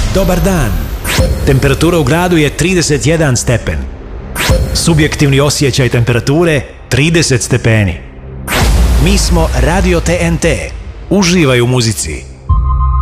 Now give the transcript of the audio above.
Dobar dan. Temperatura u gradu je 31 stepen. Subjektivni osjećaj temperature 30 stepeni. Mi smo Radio TNT. Uživaj u muzici.